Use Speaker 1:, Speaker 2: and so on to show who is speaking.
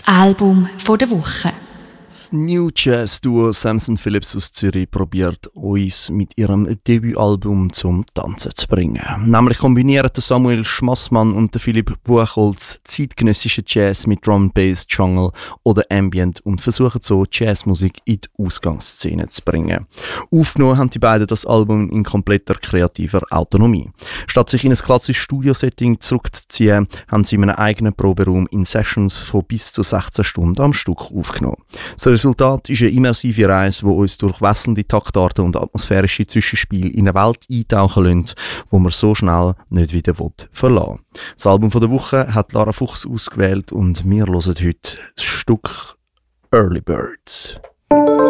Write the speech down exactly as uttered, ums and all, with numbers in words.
Speaker 1: Album von der Woche.
Speaker 2: Das New Jazz Duo Samson Phillips aus Zürich probiert uns mit ihrem Debütalbum zum Tanzen zu bringen. Nämlich kombinieren Samuel Schmassmann und Philipp Buchholz zeitgenössischen Jazz mit Drum and Bass, Jungle oder Ambient und versuchen so Jazzmusik in die Ausgangsszene zu bringen. Aufgenommen haben die beiden das Album in kompletter kreativer Autonomie. Statt sich in ein klassisches Studiosetting zurückzuziehen, haben sie in einem eigenen Proberaum in Sessions von bis zu sechzehn Stunden am Stück aufgenommen. Das Resultat ist eine immersive Reise, die uns durch wechselnde Taktarten und atmosphärische Zwischenspiele in eine Welt eintauchen lässt, die man so schnell nicht wieder verlassen will. Das Album der Woche hat Lara Fuchs ausgewählt und wir hören heute das Stück Early Birds.